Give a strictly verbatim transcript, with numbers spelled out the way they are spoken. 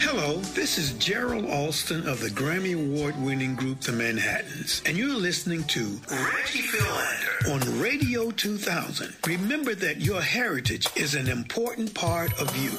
Hello, this is Gerald Alston of the Grammy Award-winning group The Manhattans, and you're listening to Reggie Philander on Radio two thousand. Remember that your heritage is an important part of you.